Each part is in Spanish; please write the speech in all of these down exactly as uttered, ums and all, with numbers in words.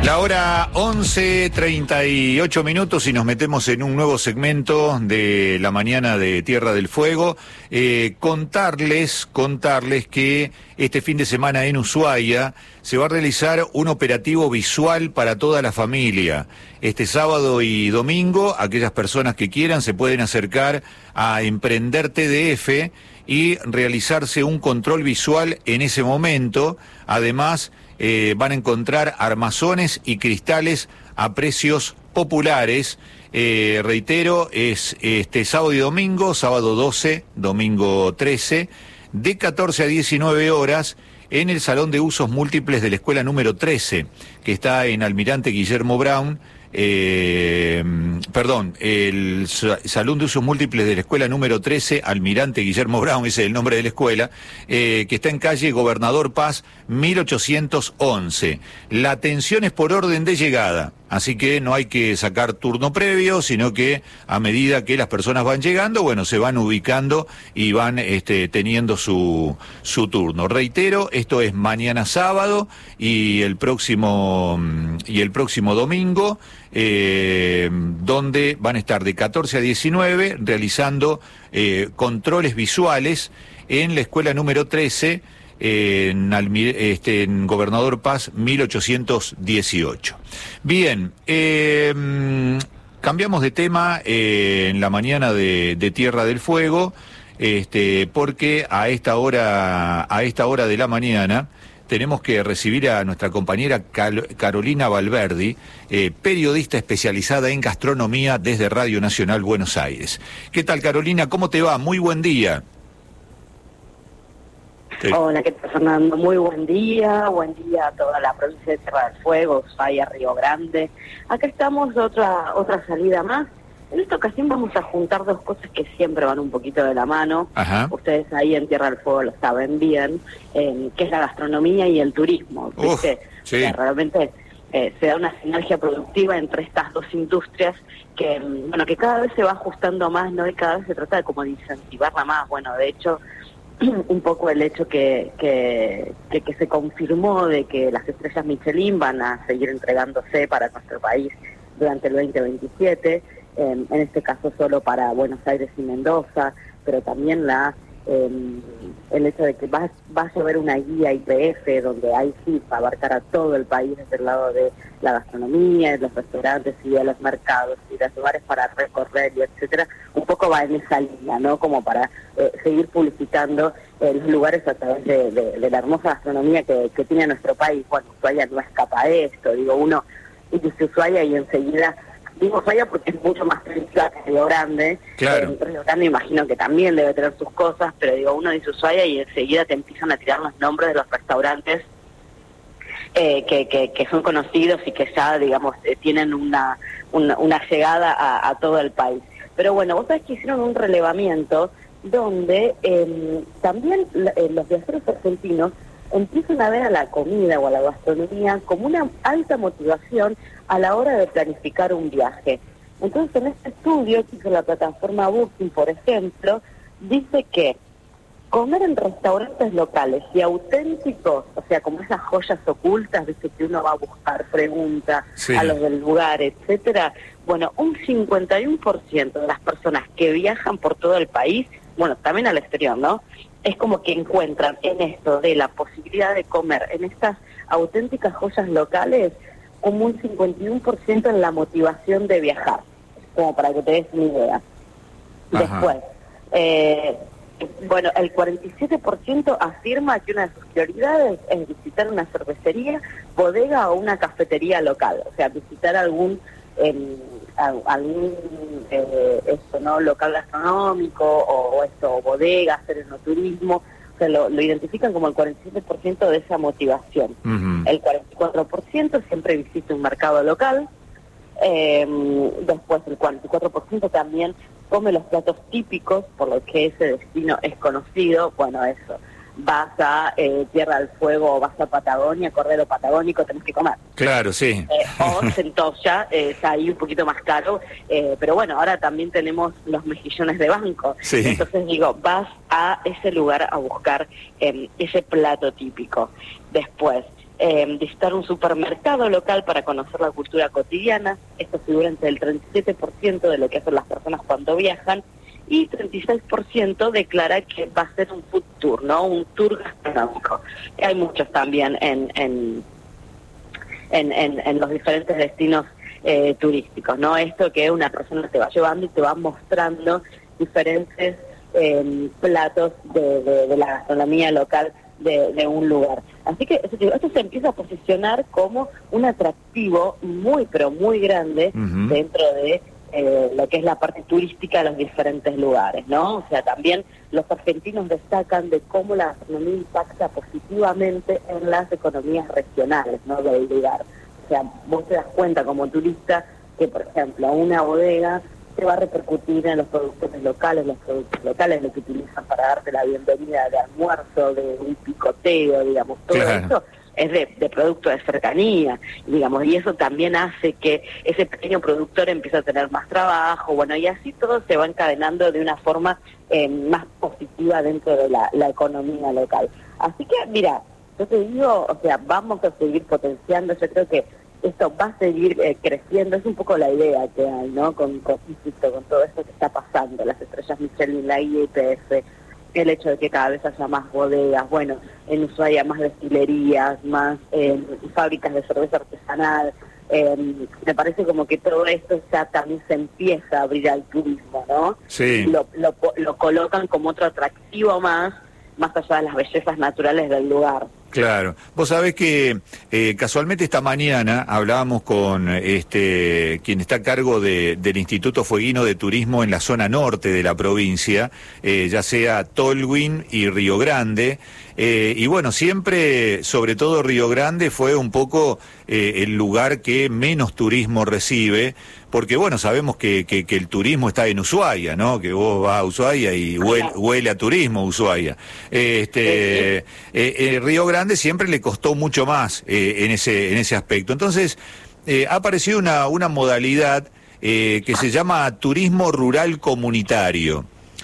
La hora once treinta y ocho minutos y nos metemos en un nuevo segmento de la mañana de Tierra del Fuego. Eh, contarles, contarles que este fin de semana en Ushuaia se va a realizar un operativo visual para toda la familia. Este sábado y domingo, aquellas personas que quieran se pueden acercar a Emprender T D F y realizarse un control visual en ese momento. Además, Eh, van a encontrar armazones y cristales a precios populares. Eh, reitero, es este sábado y domingo, sábado doce, domingo trece, de catorce a diecinueve horas, en el Salón de Usos Múltiples de la Escuela número trece, que está en Almirante Guillermo Brown. Eh, perdón, el Salón de Usos Múltiples de la Escuela número trece, Almirante Guillermo Brown, ese es el nombre de la escuela, eh, que está en calle Gobernador Paz, mil ochocientos once. La atención es por orden de llegada, así que no hay que sacar turno previo, sino que a medida que las personas van llegando, bueno, se van ubicando y van este, teniendo su, su turno. Reitero, esto es mañana sábado y el próximo, y el próximo domingo, Eh, donde van a estar de catorce a diecinueve realizando eh, controles visuales en la escuela número trece, eh, en, Almir, este, en Gobernador Paz mil ochocientos dieciocho. Bien, eh, cambiamos de tema eh, en la mañana de, de Tierra del Fuego, este, porque a esta hora, a esta hora de la mañana tenemos que recibir a nuestra compañera Cal- Carolina Valverdi, eh, periodista especializada en gastronomía desde Radio Nacional Buenos Aires. ¿Qué tal, Carolina? ¿Cómo te va? Muy buen día. Sí. Hola, ¿qué tal, Fernando? Muy buen día, buen día a toda la provincia de Tierra del Fuego, Ushuaia, Río Grande. Acá estamos, otra otra salida más. En esta ocasión vamos a juntar dos cosas que siempre van un poquito de la mano. Ajá. Ustedes ahí en Tierra del Fuego lo saben bien, eh, que es la gastronomía y el turismo. Uf, ¿viste? sí. Que realmente eh, se da una sinergia productiva entre estas dos industrias que, bueno, que cada vez se va ajustando más, ¿no? Y cada vez se trata de como de incentivarla más. Bueno, de hecho, un poco el hecho que, que, que, que se confirmó de que las estrellas Michelin van a seguir entregándose para nuestro país durante el veinte veintisiete, eh, en este caso solo para Buenos Aires y Mendoza, pero también la eh, el hecho de que va, va a llevar una guía I P F donde ahí sí va a abarcar a todo el país desde el lado de la gastronomía, de los restaurantes y de los mercados y de los lugares para recorrer y etcétera. Un poco va en esa línea, ¿no? Como para eh, seguir publicitando eh, los lugares a través de, de, de la hermosa gastronomía que, que tiene nuestro país. Bueno, Ushuaia no escapa a esto, digo, uno dice Ushuaia y enseguida digo Ushuaia porque es mucho más turística que Río Grande. Claro. Eh, Río Grande imagino que también debe tener sus cosas, pero digo, uno dice Ushuaia y enseguida te empiezan a tirar los nombres de los restaurantes eh, que, que, que son conocidos y que ya, digamos, eh, tienen una, una, una llegada a, a todo el país. Pero bueno, vos sabés que hicieron un relevamiento donde eh, también eh, los viajeros argentinos empiezan a ver a la comida o a la gastronomía como una alta motivación a la hora de planificar un viaje. Entonces, en este estudio que hizo la plataforma Booking, por ejemplo, dice que comer en restaurantes locales y auténticos, o sea, como esas joyas ocultas, ¿viste? Que uno va a buscar, pregunta Sí. a los del lugar, etcétera. Bueno, un cincuenta y uno por ciento de las personas que viajan por todo el país, bueno, también al exterior, ¿no? Es como que encuentran en esto de la posibilidad de comer en estas auténticas joyas locales como un cincuenta y uno por ciento en la motivación de viajar, como para que te des una idea. Ajá. Después, eh, bueno, el cuarenta y siete por ciento afirma que una de sus prioridades es visitar una cervecería, bodega o una cafetería local, o sea, visitar algún eh, algún eh, esto, ¿no? local gastronómico o, o esto, o bodega, hacer enoturismo. O sea, lo, lo identifican como el cuarenta y siete por ciento de esa motivación. Uh-huh. El cuarenta y cuatro por ciento siempre visita un mercado local. Eh, después el cuarenta y cuatro por ciento también come los platos típicos, por lo que ese destino es conocido. Bueno, eso, vas a eh, Tierra del Fuego o vas a Patagonia, Cordero Patagónico, tenés que comer. Claro, sí. Eh, o Centolla, eh, está ahí un poquito más caro, eh, pero bueno, ahora también tenemos los mejillones de banco. Sí. Entonces digo, vas a ese lugar a buscar eh, ese plato típico. Después, eh, visitar un supermercado local para conocer la cultura cotidiana. Esto figura entre el treinta y siete por ciento de lo que hacen las personas cuando viajan, y treinta y seis por ciento declara que va a ser un food tour, ¿no? Un tour gastronómico. Hay muchos también en, en, en, en, en los diferentes destinos eh, turísticos, ¿no? Esto que una persona te va llevando y te va mostrando diferentes eh, platos de, de, de la gastronomía local de, de un lugar. Así que esto se empieza a posicionar como un atractivo muy, pero muy grande uh-huh. dentro de Eh, lo que es la parte turística de los diferentes lugares, ¿no? O sea, también los argentinos destacan de cómo la gastronomía impacta positivamente en las economías regionales, ¿no?, del lugar. O sea, vos te das cuenta como turista que, por ejemplo, una bodega te va a repercutir en los productores locales, los productos locales, lo que utilizan para darte la bienvenida de almuerzo, de un picoteo, digamos, todo claro. eso es de, de producto de cercanía, digamos, y eso también hace que ese pequeño productor empiece a tener más trabajo, bueno, y así todo se va encadenando de una forma eh, más positiva dentro de la, la economía local. Así que, mira, yo te digo, o sea, vamos a seguir potenciando, yo creo que esto va a seguir eh, creciendo, es un poco la idea que hay, ¿no?, con, con, insisto, con todo esto que está pasando, las estrellas Michelin, la I E P F, el hecho de que cada vez haya más bodegas, bueno, en Ushuaia más destilerías, más eh, fábricas de cerveza artesanal, eh, me parece como que todo esto ya también se empieza a abrir al turismo, ¿no? Sí. Lo, lo, lo colocan como otro atractivo más, más allá de las bellezas naturales del lugar. Claro. Vos sabés que eh, casualmente esta mañana hablábamos con este quien está a cargo de, del Instituto Fueguino de Turismo en la zona norte de la provincia, eh, ya sea Tolwyn y Río Grande, eh, y bueno, siempre, sobre todo Río Grande, fue un poco eh, el lugar que menos turismo recibe, porque bueno, sabemos que, que, que el turismo está en Ushuaia, ¿no? Que vos vas a Ushuaia y huele, huele a turismo Ushuaia. Este, eh, eh, Río Grande siempre le costó mucho más eh, en ese en ese aspecto. Entonces, eh, ha aparecido una, una modalidad eh, que se llama turismo rural comunitario.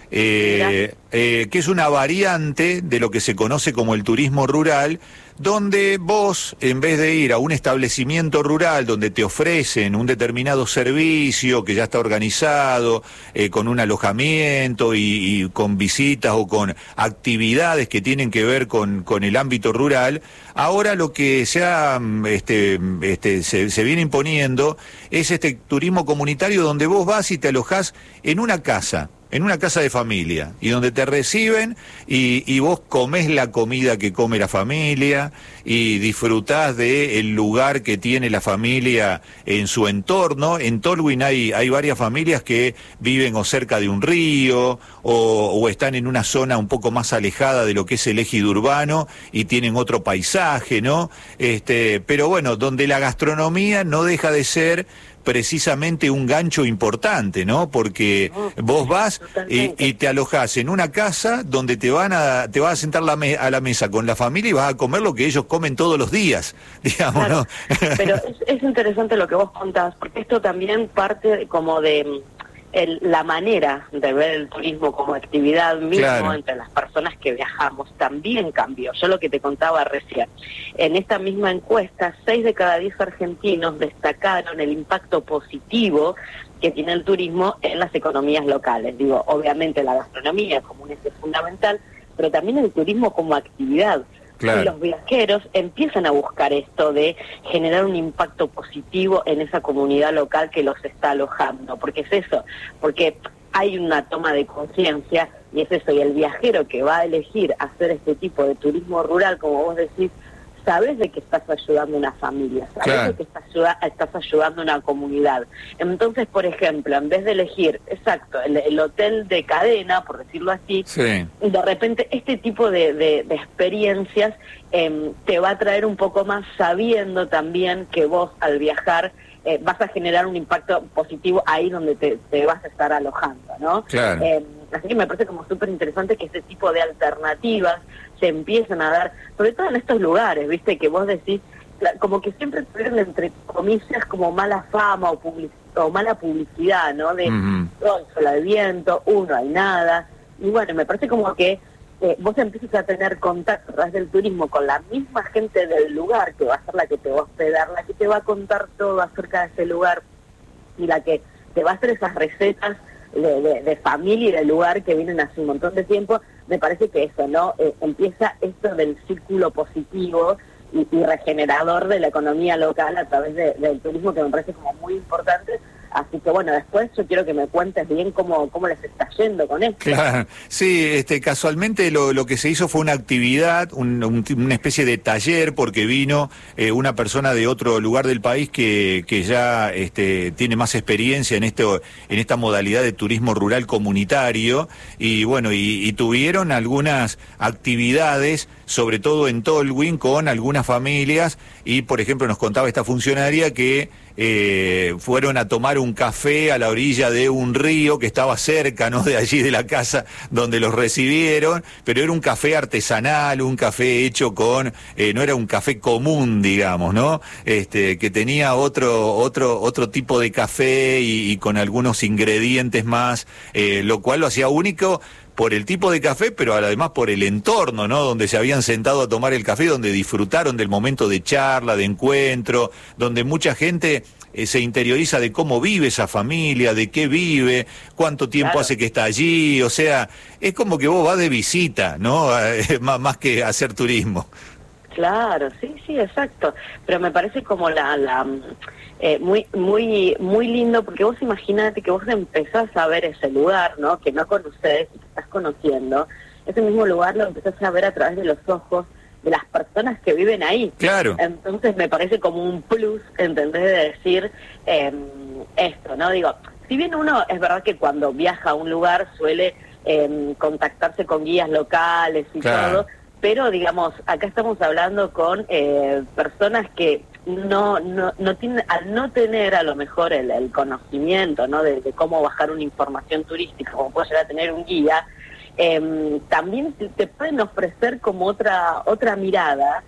Eh, eh, que es una variante de lo que se conoce como el turismo rural, donde vos, en vez de ir a un establecimiento rural donde te ofrecen un determinado servicio que ya está organizado, eh, con un alojamiento y, y con visitas o con actividades que tienen que ver con, con el ámbito rural, ahora lo que se, ha, este, este, se, se viene imponiendo es este turismo comunitario donde vos vas y te alojás en una casa. en una casa de familia, y donde te reciben y, y vos comés la comida que come la familia y disfrutás del lugar que tiene la familia en su entorno. En Tolwyn hay, hay varias familias que viven o cerca de un río o, o están en una zona un poco más alejada de lo que es el ejido urbano y tienen otro paisaje, ¿no? Este, pero bueno, donde la gastronomía no deja de ser precisamente un gancho importante, ¿no? Porque vos vas y, y te alojás en una casa donde te van a te vas a sentar la me, a la mesa con la familia y vas a comer lo que ellos comen todos los días, digamos, claro, ¿no? Pero es, es interesante lo que vos contás, porque esto también parte como de el, la manera de ver el turismo como actividad mismo, claro, entre las personas que viajamos también cambió. Yo lo que te contaba recién, en esta misma encuesta, seis de cada diez argentinos destacaron el impacto positivo que tiene el turismo en las economías locales. Digo, obviamente la gastronomía como un eje fundamental, pero también el turismo como actividad. Claro. Y los viajeros empiezan a buscar esto de generar un impacto positivo en esa comunidad local que los está alojando, porque es eso, porque hay una toma de conciencia y es eso, y el viajero que va a elegir hacer este tipo de turismo rural, como vos decís, sabes de que estás ayudando a una familia, sabes, claro, de que estás, ayuda, estás ayudando a una comunidad. Entonces, por ejemplo, en vez de elegir, exacto, el, el hotel de cadena, por decirlo así, sí, de repente este tipo de, de, de experiencias eh, te va a traer un poco más, sabiendo también que vos al viajar eh, vas a generar un impacto positivo ahí donde te, te vas a estar alojando, ¿no? Claro. Eh, así que me parece como súper interesante que este tipo de alternativas se empiezan a dar, sobre todo en estos lugares, viste, que vos decís, como que siempre tuvieron entre comillas como mala fama o, public o mala publicidad, ¿no? De, uh-huh, oh, sola de viento, uno, hay nada. Y bueno, me parece como que eh, vos empiezas a tener contacto a través del turismo con la misma gente del lugar, que va a ser la que te va a hospedar, la que te va a contar todo acerca de ese lugar y la que te va a hacer esas recetas de, de, de familia y del lugar que vienen hace un montón de tiempo. Me parece que eso, ¿no? Eh, empieza esto del círculo positivo y, y regenerador de la economía local a través de, del turismo, que me parece como muy importante. Así que bueno, después yo quiero que me cuentes bien cómo, cómo les está yendo con esto. Claro, sí, este, casualmente lo, lo que se hizo fue una actividad, un, un, una especie de taller, porque vino eh, una persona de otro lugar del país que, que ya este, tiene más experiencia en esto, en esta modalidad de turismo rural comunitario, y bueno, y, y tuvieron algunas actividades, sobre todo en Tolwyn, con algunas familias, y por ejemplo nos contaba esta funcionaria que eh, fueron a tomar un café a la orilla de un río que estaba cerca, ¿no?, de allí de la casa donde los recibieron, pero era un café artesanal, un café hecho con, eh, no era un café común, digamos, ¿no?, este, que tenía otro, otro, otro tipo de café y, y con algunos ingredientes más, eh, lo cual lo hacía único por el tipo de café, pero además por el entorno, ¿no?, donde se habían sentado a tomar el café, donde disfrutaron del momento de charla, de encuentro, donde mucha gente eh, se interioriza de cómo vive esa familia, de qué vive, cuánto tiempo Claro. hace que está allí, o sea, es como que vos vas de visita, ¿no?, más, más que hacer turismo. Claro, sí, sí, exacto. Pero me parece como la, la eh, muy, muy, muy lindo, porque vos imagínate que vos empezás a ver ese lugar, ¿no?, que no conoces y que estás conociendo. Ese mismo lugar lo empezás a ver a través de los ojos de las personas que viven ahí. Claro. Entonces me parece como un plus, ¿entendés?, de decir eh, esto, ¿no? Digo, si bien uno, es verdad que cuando viaja a un lugar suele eh, contactarse con guías locales y Claro. todo, pero digamos, acá estamos hablando con eh, personas que no, no, no tienen, al no tener a lo mejor el, el conocimiento, ¿no?, de, de cómo bajar una información turística, como puede llegar a tener un guía, eh, también te, te pueden ofrecer como otra otra mirada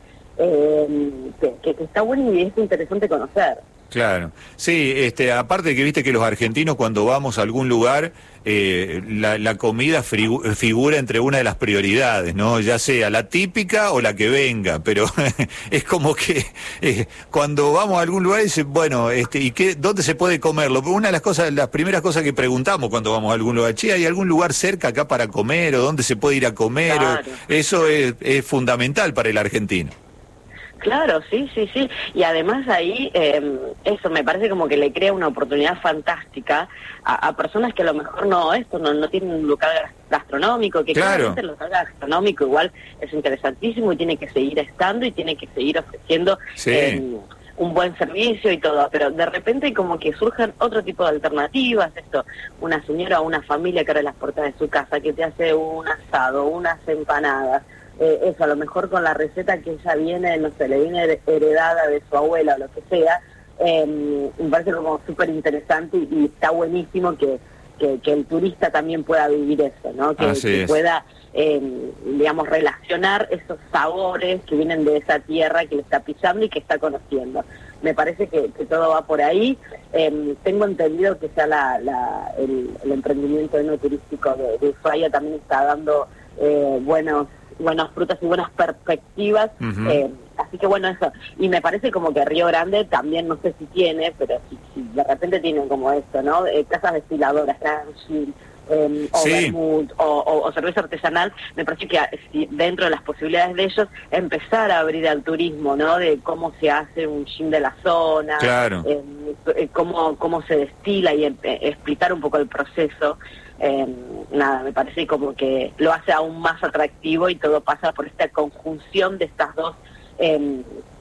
eh, que, que, que está buena y es interesante conocer. Claro, sí, este, aparte que viste que los argentinos cuando vamos a algún lugar, eh, la, la comida frigu- figura entre una de las prioridades, ¿no? Ya sea la típica o la que venga, pero es como que eh, cuando vamos a algún lugar dice, bueno, este, ¿y qué, dónde se puede comerlo? Una de las cosas, las primeras cosas que preguntamos cuando vamos a algún lugar, che, ¿hay algún lugar cerca acá para comer o dónde se puede ir a comer? Claro. O, eso es, es fundamental para el argentino. Claro, sí, sí, sí. Y además ahí, eh, eso me parece como que le crea una oportunidad fantástica a, a personas que a lo mejor no, esto no, no tienen un local gastronómico, que Claro. claramente el local gastronómico igual es interesantísimo y tiene que seguir estando y tiene que seguir ofreciendo Sí. eh, un buen servicio y todo, pero de repente como que surjan otro tipo de alternativas, esto, una señora o una familia que abre las puertas de su casa, que te hace un asado, unas empanadas, Eh, eso, a lo mejor con la receta que ella viene, no sé, le viene heredada de su abuela o lo que sea, eh, me parece como súper interesante y, y está buenísimo que, que, que el turista también pueda vivir eso, ¿no? Que, que pueda, eh, digamos, relacionar esos sabores que vienen de esa tierra que le está pisando y que está conociendo. Me parece que, que todo va por ahí. Eh, tengo entendido que ya la, la, el, el emprendimiento enoturístico de, de Ushuaia también está dando eh, buenos buenas frutas y buenas perspectivas, uh-huh. eh, así que bueno, eso, y me parece como que Río Grande también, no sé si tiene, pero si, si de repente tienen como esto, ¿no? Eh, casas destiladoras, Grange, eh, o sí. vermut, o, o, o cerveza artesanal, me parece que si dentro de las posibilidades de ellos, empezar a abrir al turismo, ¿no? De cómo se hace un gin de la zona, claro. eh, cómo, cómo se destila y eh, explicar un poco el proceso. Eh, nada, me parece como que lo hace aún más atractivo y todo pasa por esta conjunción de estas dos eh,